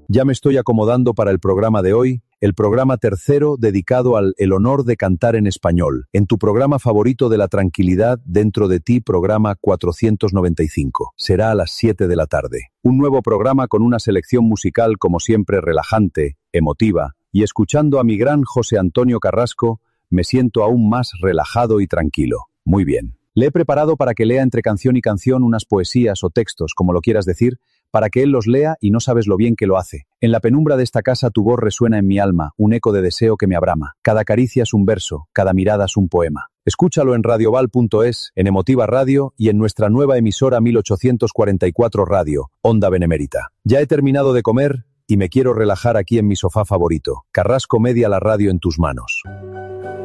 Ya me estoy acomodando para el programa de hoy, el programa tercero dedicado al El honor de cantar en español, en tu programa favorito de la tranquilidad dentro de ti, programa 495. Será a las 7 de la tarde. Un nuevo programa con una selección musical como siempre relajante, emotiva, y escuchando a mi gran José Antonio Carrasco, me siento aún más relajado y tranquilo. Muy bien. Le he preparado para que lea entre canción y canción unas poesías o textos, como lo quieras decir, para que él los lea y no sabes lo bien que lo hace. En la penumbra de esta casa tu voz resuena en mi alma, un eco de deseo que me abrama. Cada caricia es un verso, cada mirada es un poema. Escúchalo en radioval.es, en Emotiva Radio y en nuestra nueva emisora 1844 Radio, Onda Benemérita. Ya he terminado de comer y me quiero relajar aquí en mi sofá favorito. Carrasco Media, la radio en tus manos.